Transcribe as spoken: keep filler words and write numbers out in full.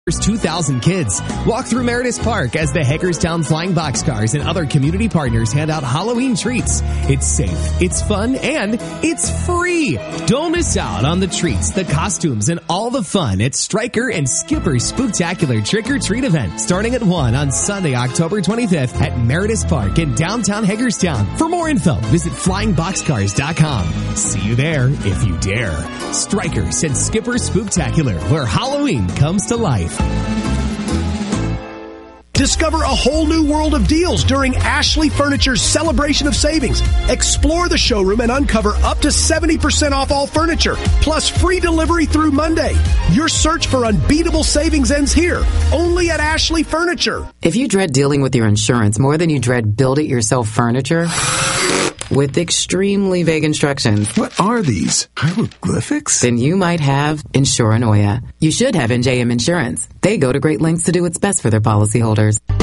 There's two thousand kids. Walk through Meredith Park as the Hagerstown Flying Boxcars and other community partners hand out Halloween treats. It's safe, it's fun, and it's free. Don't miss out on the treats, the costumes, and all the fun at Stryker and Skipper's Spooktacular Trick-or-Treat event starting at one on Sunday, October twenty-fifth at Meredith Park in downtown Hagerstown. For more info, visit flying boxcars dot com. See you there if you dare. Strikers and Skipper's Spooktacular, where Halloween comes to life. Discover a whole new world of deals during Ashley Furniture's Celebration of Savings. Explore the showroom and uncover up to seventy percent off all furniture, plus free delivery through Monday. Your search for unbeatable savings ends here, only at Ashley Furniture. If you dread dealing with your insurance more than you dread build-it-yourself furniture, with extremely vague instructions. What are these? Hieroglyphics? Then you might have Insuranoia. You should have N J M Insurance. They go to great lengths to do what's best for their policyholders.